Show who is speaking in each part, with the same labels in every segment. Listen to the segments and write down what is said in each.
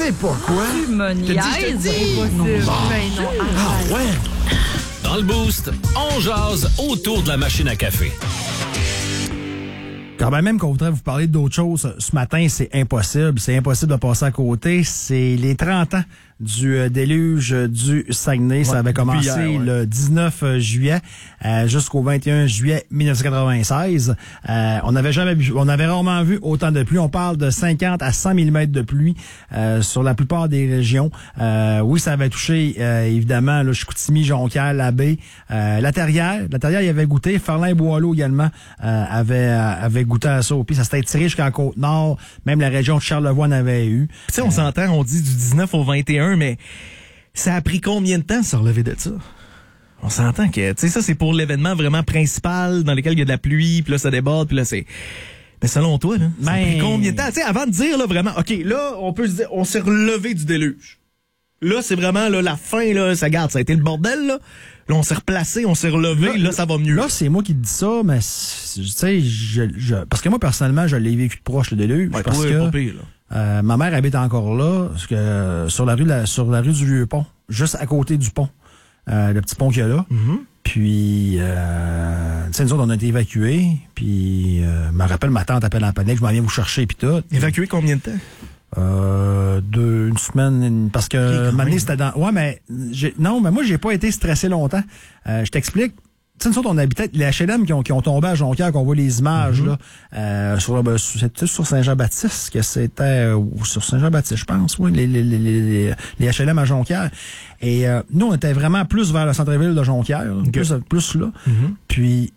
Speaker 1: sais pas quoi.
Speaker 2: Tu me niaises.
Speaker 3: Impossible. Mais non, arrête.
Speaker 1: Ouais.
Speaker 4: Dans le Boost, on jase autour de la machine à café.
Speaker 5: Quand même qu'on voudrait vous parler d'autres choses, ce matin, c'est impossible. C'est impossible de passer à côté. C'est les 30 ans du déluge du Saguenay. Ça avait commencé
Speaker 1: hier,
Speaker 5: le 19 juillet jusqu'au 21 juillet 1996. On avait rarement vu autant de pluie. On parle de 50 à 100 mm de pluie sur la plupart des régions. Oui, ça avait touché évidemment là, Chicoutimi, Jonquière, la baie, la Terrière. La Terrière y avait goûté. Ferland-Boileau également avait goûté à ça. Puis ça s'était tiré jusqu'en Côte-Nord. Même la région de Charlevoix en avait eu.
Speaker 6: Tu sais, on s'entend, on dit du 19 au 21, mais ça a pris combien de temps de se relever de ça? On s'entend que, tu sais, ça, c'est pour l'événement vraiment principal dans lequel il y a de la pluie, puis là, ça déborde, puis là, c'est... Mais selon toi, là, ça a pris combien de temps? Tu sais, avant de dire, là, vraiment, OK, là, on peut se dire, on s'est relevé du déluge. Là, c'est vraiment, là, la fin, là, ça garde, ça a été le bordel, là. Là, on s'est replacé, on s'est relevé, là, ça va mieux.
Speaker 5: Là, c'est moi qui te dis ça, mais, tu sais, parce que moi, personnellement, je l'ai vécu de proche, le déluge.
Speaker 6: Ouais,
Speaker 5: parce
Speaker 6: toi,
Speaker 5: que
Speaker 6: pas pire, là.
Speaker 5: ma mère habite encore là, parce que sur la rue du Vieux-Pont, juste à côté du pont, le petit pont qu'il y a là.
Speaker 6: Mm-hmm.
Speaker 5: Puis, tu sais, nous autres, on a été évacués. Puis, je me rappelle, ma tante appelle en panique, je m'en viens vous chercher, puis tout.
Speaker 6: Évacué combien de temps?
Speaker 5: Une semaine, parce que ma année, c'était dans... Ouais, mais non, mais moi, j'ai pas été stressé longtemps. Je t'explique. Tu sais, nous autres, on habitait les HLM qui ont tombé à Jonquière, qu'on voit les images, là, sur Saint-Jean-Baptiste, que c'était, ou sur Saint-Jean-Baptiste, je pense, oui, les HLM à Jonquière. Et, nous, on était vraiment plus vers le centre-ville de Jonquière, là, plus là.
Speaker 6: Mm-hmm.
Speaker 5: Puis,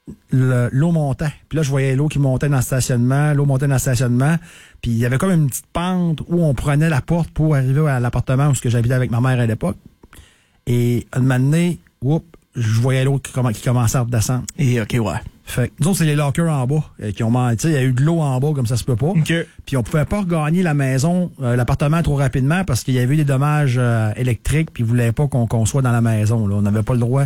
Speaker 5: l'eau montait. Puis là, je voyais l'eau qui montait dans le stationnement, puis il y avait comme une petite pente où on prenait la porte pour arriver à l'appartement où j'habitais avec ma mère à l'époque. Et, un moment donné, je voyais l'eau qui commençait à redescendre.
Speaker 6: Et OK, ouais.
Speaker 5: Fait que nous autres, c'est les lockers en bas qui ont tu sais, il y a eu de l'eau en bas comme ça se peut pas.
Speaker 6: OK.
Speaker 5: Puis on pouvait pas regagner la maison, l'appartement trop rapidement parce qu'il y avait eu des dommages électriques puis ils voulaient pas qu'on soit dans la maison. Là. On n'avait pas le droit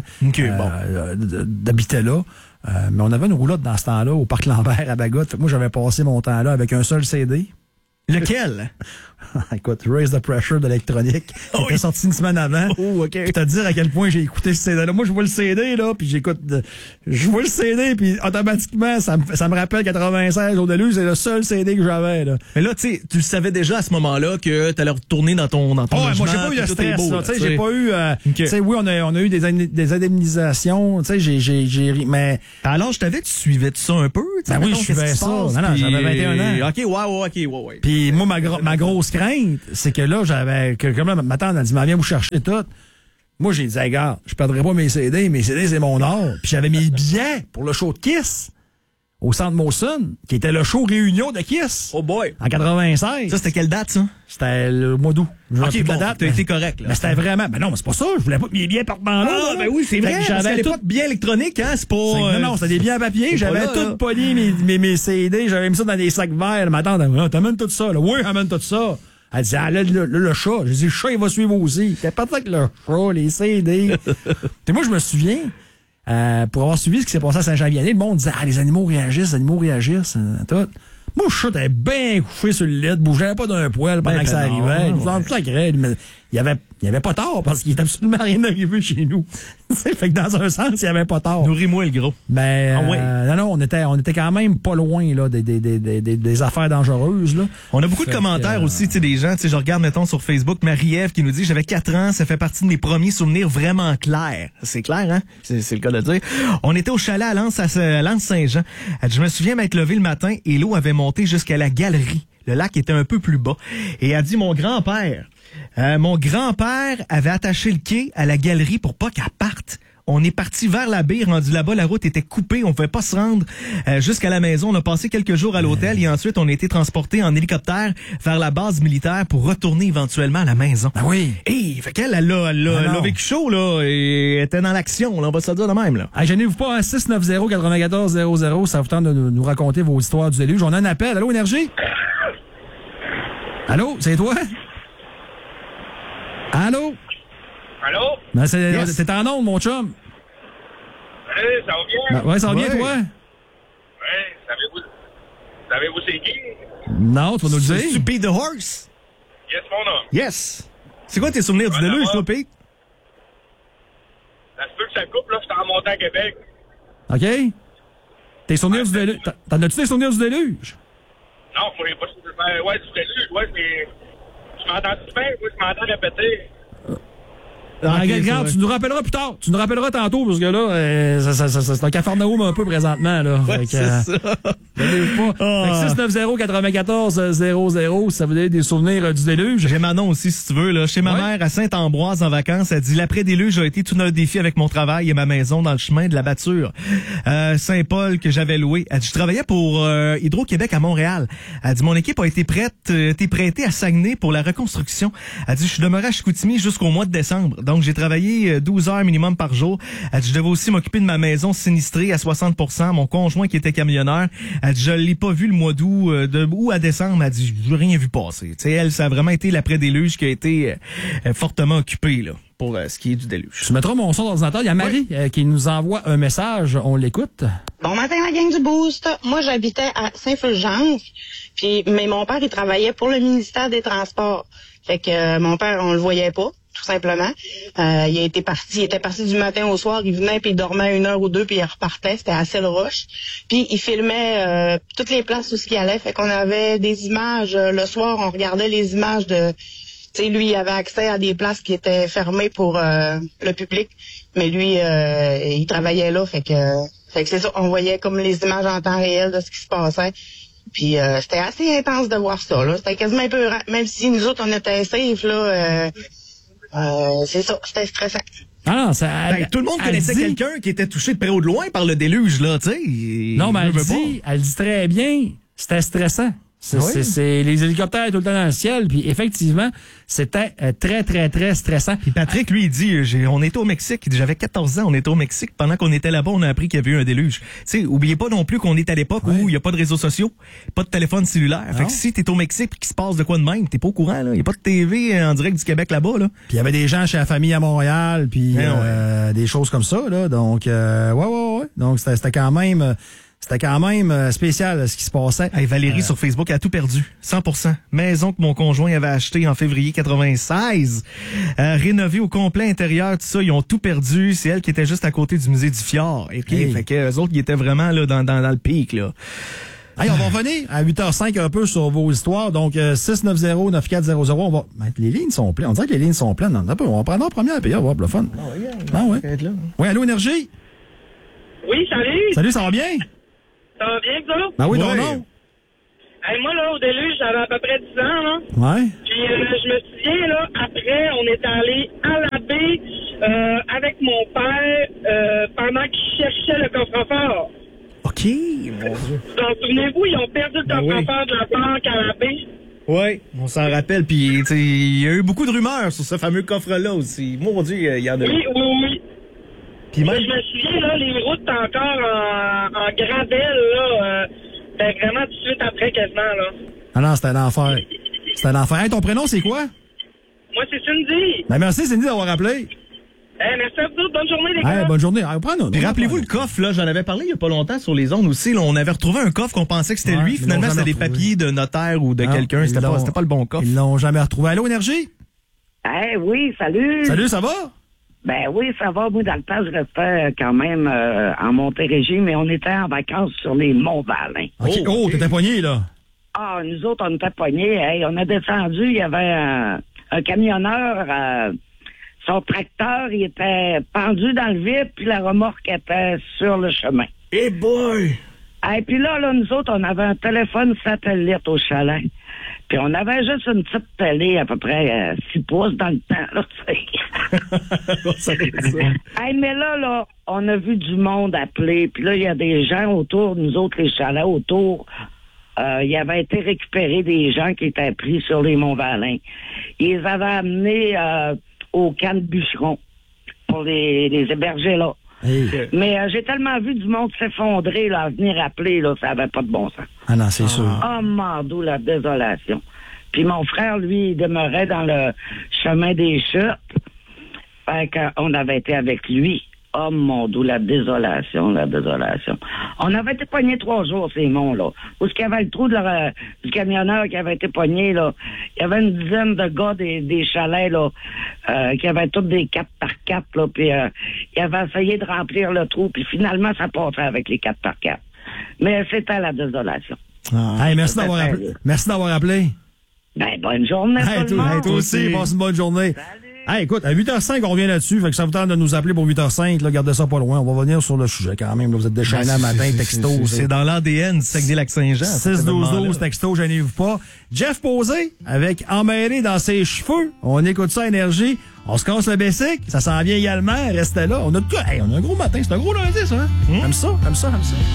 Speaker 5: d'habiter là. Mais on avait une roulotte dans ce temps-là au Parc Lambert à Bagotte. Fait que moi, j'avais passé mon temps là avec un seul CD.
Speaker 6: Lequel?
Speaker 5: Écoute, Raise the Pressure d'électronique. Qui était sorti une semaine avant.
Speaker 6: Oh, OK.
Speaker 5: Puis te dire à quel point j'ai écouté ce CD-là. Moi, je vois le CD, là, puis je vois le CD, puis automatiquement, ça me rappelle 96 au déluge, c'est le seul CD que j'avais, là.
Speaker 6: Mais là, tu sais, tu le savais déjà à ce moment-là que t'allais retourner dans ton logement.
Speaker 5: Moi, j'ai pas eu de stress, là. Tu sais, j'ai pas eu, tu sais, oui, on a eu des indemnisations, tu sais, j'ai ri, mais.
Speaker 6: Alors, je t'avais, tu suivais ça un peu?
Speaker 5: Ben oui, je suivais ça. Non, j'avais 21 ans.
Speaker 6: OK, ouais.
Speaker 5: Puis moi, ma grosse crainte, c'est que là, comme ma tante a dit, viens vous chercher tout. Moi, j'ai dit, regarde, je perdrai pas mes CD, c'est mon or. Puis j'avais mes billets pour le show de Kiss au Centre Molson, qui était le show réunion de Kiss.
Speaker 6: Oh boy!
Speaker 5: En 96.
Speaker 6: Ça, c'était quelle date, ça?
Speaker 5: C'était le mois d'août.
Speaker 6: OK, bon, t'as été correct, là.
Speaker 5: Mais c'était vraiment... Mais non, mais c'est pas ça. Je voulais pas que mes billets partent dans l'eau.
Speaker 6: Ah, ben oui, c'est vrai.
Speaker 5: J'avais
Speaker 6: pas de billets électroniques, hein? C'est pas...
Speaker 5: Non, c'était des billets à papier. J'avais tout pogné mes CD. J'avais mis ça dans des sacs verts. Ma tante, t'amènes tout ça, là. Oui, amène tout ça. Elle dit, le chat. J'ai dit, le chat, il va suivre aussi. C'était pas avec le chat, les CD. Et moi, je me souviens, pour avoir suivi ce qui s'est passé à Saint-Jean-Vianney, le monde disait, les animaux réagissent, tout. Moi, le chat était bien couché sur le lit, bougeait pas d'un poil pendant que ça arrivait. Il y avait pas tort parce qu'il était absolument rien arrivé chez nous. Fait que dans un sens, il y avait pas tort.
Speaker 6: Nourris-moi le gros.
Speaker 5: Ben, non, on était quand même pas loin, là, des affaires dangereuses, là.
Speaker 6: On a beaucoup de commentaires aussi, tu sais, des gens, tu sais, je regarde, mettons, sur Facebook, Marie-Ève qui nous dit, j'avais 4 ans, ça fait partie de mes premiers souvenirs vraiment clairs. C'est clair, hein? C'est le cas de le dire. On était au chalet à Lens-Saint-Jean. Elle dit, je me souviens m'être levé le matin et l'eau avait monté jusqu'à la galerie. Le lac était un peu plus bas. Et elle dit, mon grand-père avait attaché le quai à la galerie pour pas qu'elle parte. On est parti vers la baie, rendu là-bas, la route était coupée, on pouvait pas se rendre jusqu'à la maison. On a passé quelques jours à l'hôtel et ensuite on a été transporté en hélicoptère vers la base militaire pour retourner éventuellement à la maison.
Speaker 5: Ah oui.
Speaker 6: Et fait qu'elle, elle a vécu chaud, là, et était dans l'action, là, on va se dire de même, là.
Speaker 5: Gênez-vous pas, 690-9400, ça vous tente de nous raconter vos histoires du déluge. On a un appel. Allô, Énergie? Allô, c'est toi? Allô?
Speaker 7: Allô?
Speaker 5: Ben, c'est en ondes, mon chum.
Speaker 7: Salut, ça va bien?
Speaker 5: Ben, ouais, ça va bien, toi?
Speaker 7: Ouais, savez-vous c'est qui?
Speaker 5: Non, tu vas nous le dire.
Speaker 6: Tu Beat the Horse?
Speaker 7: Yes, mon homme.
Speaker 6: Yes! C'est quoi tes souvenirs du déluge, toi, Pete?
Speaker 7: Ça se peut que ça coupe, là, je suis en montant à Québec.
Speaker 5: OK? Tes souvenirs du déluge. T'en as-tu des souvenirs du déluge?
Speaker 7: Non, moi, j'ai pas de ouais, du déluge, ouais, mais... Tu m'entends-tu bien? Oui, je m'entends répéter.
Speaker 5: Regarde, tu nous rappelleras plus tard. Tu nous rappelleras tantôt, parce que là, c'est un cafarnaum un peu présentement, là.
Speaker 6: Ouais, c'est ça.
Speaker 5: Fait que 690-94-00, ça vous donne des souvenirs du déluge.
Speaker 6: J'ai Manon aussi, si tu veux. Là. Chez ma mère, à Saint-Ambroise, en vacances, elle dit « L'après-déluge a été tout un défi avec mon travail et ma maison dans le chemin de la Batture. Saint-Paul, que j'avais loué. » Elle dit « Je travaillais pour Hydro-Québec à Montréal. » Elle dit « Mon équipe a été prêtée à Saguenay pour la reconstruction. » Elle dit « Je suis demeuré à Chicoutimi jusqu'au mois de décembre. » Donc, j'ai travaillé 12 heures minimum par jour. Elle dit, je devais aussi m'occuper de ma maison sinistrée à 60%. Mon conjoint qui était camionneur, elle dit, je l'ai pas vu le mois d'août, de août à décembre. Elle dit, j'ai rien vu passer. Tu sais, elle, ça a vraiment été l'après-déluge qui a été fortement occupée, là, pour ce qui est du déluge.
Speaker 5: Tu mettras mon son d'ordinateur. Il y a Marie qui nous envoie un message. On l'écoute.
Speaker 1: Bon matin, la gang du Boost. Moi, j'habitais à Saint-Fulgence. Mais mon père, il travaillait pour le ministère des Transports. Fait que mon père, on le voyait pas. Tout simplement. Il était parti du matin au soir, il venait puis il dormait 1 heure ou 2 puis il repartait, c'était à Selle-Roche. Puis il filmait toutes les places où ce qu'il allait, fait qu'on avait des images le soir, on regardait les images de, tu sais, lui il avait accès à des places qui étaient fermées pour le public, mais lui il travaillait là, fait que c'est ça, on voyait comme les images en temps réel de ce qui se passait. Puis c'était assez intense de voir ça là, c'était quasiment un peu même si nous autres on était safe là. C'est ça, c'était stressant.
Speaker 5: Ah, ça,
Speaker 6: tout le monde connaissait quelqu'un qui était touché de près ou de loin par le déluge, là, tu sais.
Speaker 5: Non, mais elle dit très bien, c'était stressant. C'est les hélicoptères tout le temps dans le ciel, puis effectivement, c'était très, très, très stressant.
Speaker 6: Puis Patrick, lui, il dit, on était au Mexique, il dit, j'avais 14 ans, on était au Mexique, pendant qu'on était là-bas, on a appris qu'il y avait eu un déluge. Tu sais, oubliez pas non plus qu'on est à l'époque où il y a pas de réseaux sociaux, pas de téléphone cellulaire. Fait que si t'es au Mexique pis qu'il se passe de quoi de même, t'es pas au courant, là. Il y a pas de TV en direct du Québec là-bas, là.
Speaker 5: Puis il y avait des gens chez la famille à Montréal, puis des choses comme ça, là. Donc, ouais. Donc, c'était quand même... C'était quand même spécial ce qui se passait.
Speaker 6: Hey, Valérie sur Facebook a tout perdu. 100%. Maison que mon conjoint avait achetée en février 96. Rénovée au complet intérieur, tout ça, ils ont tout perdu. C'est elle qui était juste à côté du musée du Fjord. Okay? Fait que eux autres, ils étaient vraiment là dans le pic, là.
Speaker 5: Hey, on va revenir à 8h05 un peu sur vos histoires. Donc, 690-9400. On va mettre les lignes sont pleines. On dirait que les lignes sont pleines. On va prendre la première, puis on va voir le fun. Oui, allô, Énergie?
Speaker 7: Oui, salut!
Speaker 5: Salut, ça va bien?
Speaker 7: Ça va bien, ça?
Speaker 5: Ben oui, ton nom?
Speaker 7: Hey, moi, là, au déluge, j'avais à peu près 10 ans, là.
Speaker 5: Ouais.
Speaker 7: Puis, je me souviens, là, après, on est allé à la baie avec mon père pendant qu'il cherchait le coffre-fort.
Speaker 6: OK, mon Dieu.
Speaker 7: Donc, souvenez-vous, ils ont perdu le coffre-fort de la banque à la baie.
Speaker 6: Oui, on s'en rappelle. Puis, tu sais, il y a eu beaucoup de rumeurs sur ce fameux coffre-là aussi. Mon Dieu, il y en a eu.
Speaker 7: Oui.
Speaker 6: Puis même...
Speaker 7: Je me souviens, là, les routes encore en gravelle, là, vraiment tout de suite après, quasiment, là.
Speaker 5: Ah non, c'était un enfer. C'était un enfer. Hey, ton prénom, c'est quoi?
Speaker 7: Moi, c'est Cindy.
Speaker 5: Ben merci, Cindy, d'avoir appelé.
Speaker 7: Merci à vous. Bonne journée, les gars.
Speaker 5: Bonne journée.
Speaker 6: Puis rappelez-vous le coffre, là, j'en avais parlé il y a pas longtemps sur les ondes aussi. Là, on avait retrouvé un coffre qu'on pensait que c'était lui. Finalement, c'était des papiers de notaire ou de quelqu'un. C'était pas le bon coffre.
Speaker 5: Ils l'ont jamais retrouvé. Allô, Énergie?
Speaker 2: Oui, salut.
Speaker 5: Salut, ça va?
Speaker 2: Ben oui, ça va. Moi, dans le temps, je restais quand même en Montérégie, mais on était en vacances sur les Monts-Valin.
Speaker 5: OK. T'étais poigné, là?
Speaker 2: Ah, nous autres, on était poignés. Hey, on a descendu, il y avait un camionneur, son tracteur, il était pendu dans le vide, puis la remorque était sur le chemin.
Speaker 6: Hey boy!
Speaker 2: Et puis là, nous autres, on avait un téléphone satellite au chalet. Puis on avait juste une petite télé à peu près 6 pouces dans le temps, là, tu sais. Mais là, on a vu du monde appeler. Puis là, il y a des gens autour, nous autres, les chalets autour. Il avait été récupéré des gens qui étaient pris sur les Monts-Valin. Ils les avaient amenés au camp de bûcheron pour les héberger là.
Speaker 5: Hey.
Speaker 2: Mais j'ai tellement vu du monde s'effondrer, là, à venir appeler, là, ça avait pas de bon sens.
Speaker 5: Ah non, c'est sûr.
Speaker 2: Oh, mando, la désolation. Puis mon frère, lui, il demeurait dans le chemin des chutes. Fait qu'on avait été avec lui. Oh mon Dieu, la désolation. On avait été pognés 3 jours, ces monts, là. Où est-ce qu'il y avait le trou du camionneur qui avait été pogné, là. Il y avait une dizaine de gars des chalets, là, qui avaient tous des 4x4, là, puis ils avaient essayé de remplir le trou, puis finalement, ça passait avec les 4x4. Mais c'était la désolation.
Speaker 5: Hey, merci d'avoir appelé.
Speaker 2: Ben, bonne journée, tout le monde.
Speaker 5: Toi aussi, passe une bonne journée.
Speaker 2: Salut.
Speaker 5: Hey, écoute, à 8h05, on revient là-dessus. Fait que ça vous tente de nous appeler pour 8h05. Là, gardez ça pas loin. On va venir sur le sujet quand même. Là, vous êtes déchaînés le matin, texto.
Speaker 6: C'est dans l'ADN du Saguenay-Lac-Saint-Jean.
Speaker 5: 6-12-12, texto, gênez-vous pas. Jeff Posé, avec Emmêlé dans ses cheveux. On écoute ça, Énergie. On se casse le basic. Ça s'en vient également. Restez là. On a un gros matin. C'est un gros lundi, ça. Hein? Comme ça.